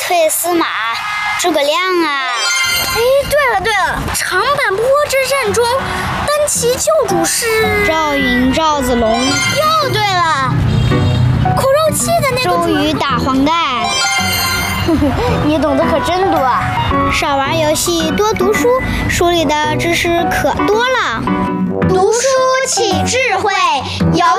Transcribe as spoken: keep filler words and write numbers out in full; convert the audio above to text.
退司马诸葛亮啊！ 哎，对了对了，长坂坡之战中，单骑救主是赵云、赵子龙。 又对了，口肉期的那个周瑜打黄盖。 你懂得可真多啊！ 少玩游戏，多读书，书里的知识可多了。 读书起智慧，游